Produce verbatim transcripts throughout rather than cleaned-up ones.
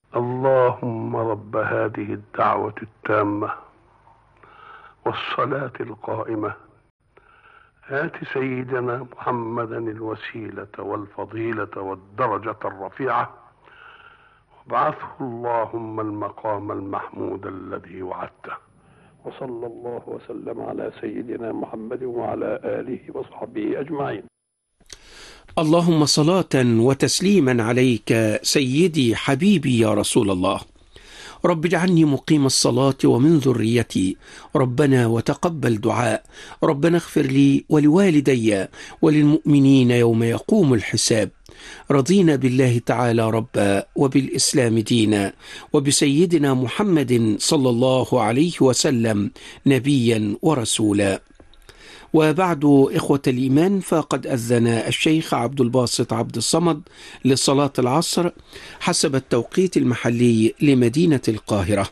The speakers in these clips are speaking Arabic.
اللهم رب هذه الدعوة التامة والصلاة القائمة آت سيدنا محمدا الوسيلة والفضيلة والدرجة الرفيعة وابعثه اللهم المقام المحمود الذي وعدته. وصلى الله وسلم على سيدنا محمد وعلى آله وصحبه أجمعين. اللهم صلاة وتسليما عليك سيدي حبيبي يا رسول الله. رب اجعلني مقيم الصلاة ومن ذريتي، ربنا وتقبل دعاء، ربنا اغفر لي ولوالدي وللمؤمنين يوم يقوم الحساب. رضينا بالله تعالى ربا وبالإسلام دينا وبسيدنا محمد صلى الله عليه وسلم نبيا ورسولا. وبعد، إخوة الإيمان، فقد أذن الشيخ عبد الباسط عبد الصمد لصلاة العصر حسب التوقيت المحلي لمدينة القاهرة.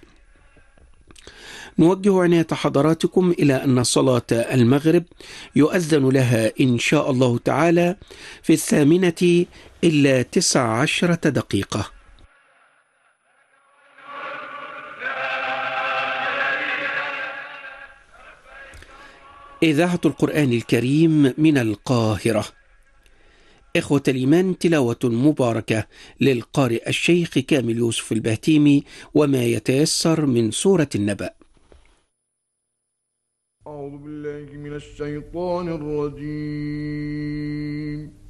نوجه عناية حضراتكم إلى أن صلاة المغرب يؤذن لها إن شاء الله تعالى في الثامنة إلا تسع عشرة دقيقة. إذاعة القرآن الكريم من القاهرة. إخوة الإيمان، تلاوة مباركة للقارئ الشيخ كامل يوسف البهتيمي وما يتيسر من سورة النبأ. أعوذ بالله من الشيطان الرجيم.